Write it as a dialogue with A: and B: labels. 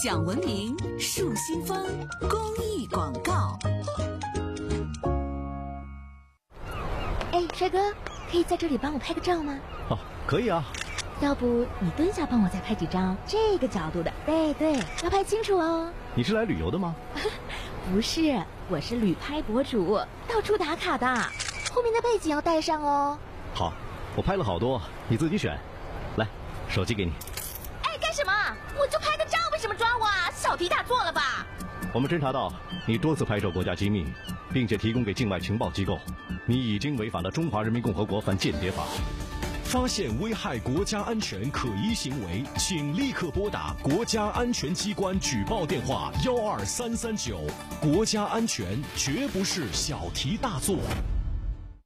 A: 讲文明树新风公益广告。
B: 哎，帅哥，可以在这里帮我拍个照吗？
C: 哦，可以啊。
B: 要不你蹲下帮我再拍几张这个角度的？对，要拍清楚哦。
C: 你是来旅游的吗？
B: 不是，我是旅拍博主，到处打卡的。后面的背景要带上哦。
C: 好，我拍了好多，你自己选。来，手机给你。
B: 哎，干什么？我就拍个照，为什么抓我啊？小题大做了吧？
C: 我们侦查到你多次拍摄国家机密，并且提供给境外情报机构，你已经违反了《中华人民共和国反间谍法》。
D: 发现危害国家安全可疑行为，请立刻拨打国家安全机关举报电话12339。国家安全绝不是小题大做。